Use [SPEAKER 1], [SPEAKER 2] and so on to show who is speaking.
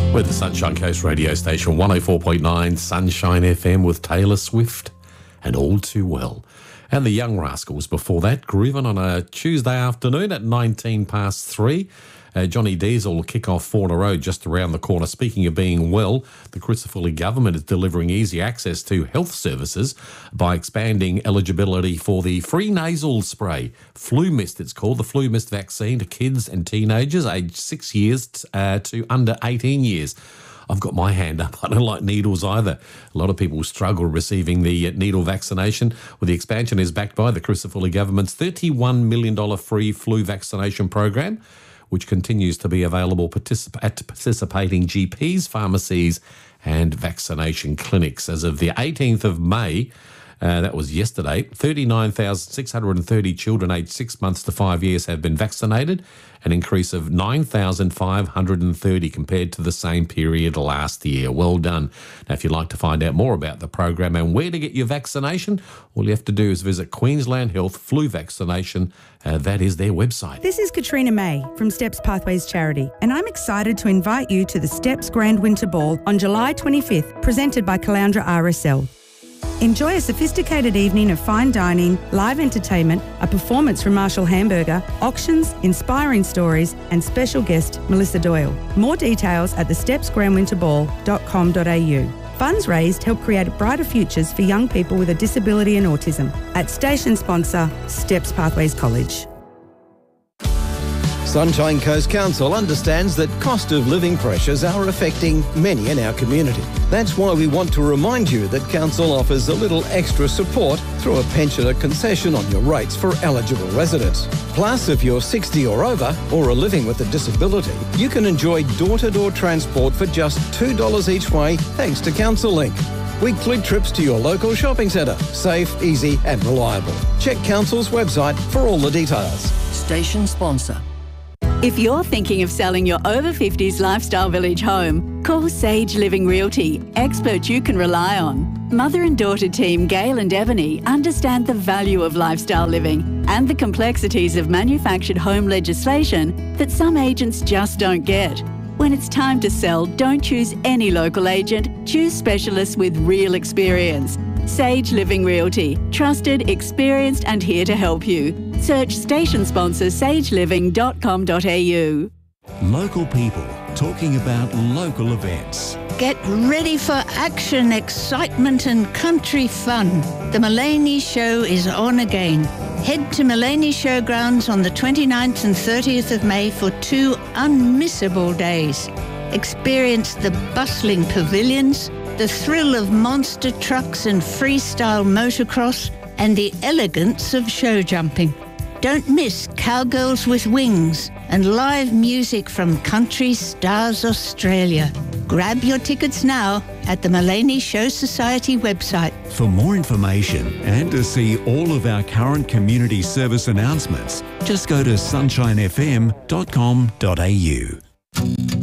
[SPEAKER 1] We're the Sunshine Coast radio station, 104.9 Sunshine FM with Taylor Swift and All Too Well. And the Young Rascals before that, grooving on a Tuesday afternoon at 19 past 3. Johnny Diesel will kick off 4 in a row just around the corner. Speaking of being well, the Crisafulli government is delivering easy access to health services by expanding eligibility for the free nasal spray. Flu Mist, it's called, the Flu Mist vaccine to kids and teenagers aged 6 years to under 18 years. I've got my hand up. I don't like needles either. A lot of people struggle receiving the needle vaccination. Well, the expansion is backed by the Crisafulli government's $31 million free flu vaccination program, which continues to be available at participating GPs, pharmacies and vaccination clinics. As of the 18th of May, that was yesterday, 39,630 children aged 6 months to 5 years have been vaccinated, an increase of 9,530 compared to the same period last year. Well done. Now, if you'd like to find out more about the program and where to get your vaccination, all you have to do is visit Queensland Health Flu Vaccination. That is their website.
[SPEAKER 2] This is Katrina May from Steps Pathways Charity, and I'm excited to invite you to the Steps Grand Winter Ball on July 25th, presented by Caloundra RSL. Enjoy a sophisticated evening of fine dining, live entertainment, a performance from Marshall Hamburger, auctions, inspiring stories, and special guest Melissa Doyle. More details at thestepsgrandwinterball.com.au. Funds raised help create brighter futures for young people with a disability and autism. At station sponsor, Steps Pathways College.
[SPEAKER 3] Sunshine Coast Council understands that cost of living pressures are affecting many in our community. That's why we want to remind you that Council offers a little extra support through a pensioner concession on your rates for eligible residents. Plus, if you're 60 or over or are living with a disability, you can enjoy door-to-door transport for just $2 each way thanks to Council Link. Weekly trips to your local shopping centre. Safe, easy and reliable. Check Council's website for all the details.
[SPEAKER 4] Station sponsor.
[SPEAKER 5] If you're thinking of selling your over 50s lifestyle village home, call Sage Living Realty, experts you can rely on. Mother and daughter team Gail and Ebony understand the value of lifestyle living and the complexities of manufactured home legislation that some agents just don't get. When it's time to sell, don't choose any local agent, choose specialists with real experience. Sage Living Realty, trusted, experienced and here to help you. Search station sponsor sageliving.com.au.
[SPEAKER 6] Local people talking about local events.
[SPEAKER 7] Get ready for action, excitement and country fun. The Mullaney Show is on again. Head to Mullaney Showgrounds on the 29th and 30th of May for 2 unmissable days. Experience the bustling pavilions, the thrill of monster trucks and freestyle motocross, and the elegance of show jumping. Don't miss Cowgirls with Wings and live music from Country Stars Australia. Grab your tickets now at the Mullaney Show Society website.
[SPEAKER 6] For more information and to see all of our current community service announcements, just go to sunshinefm.com.au.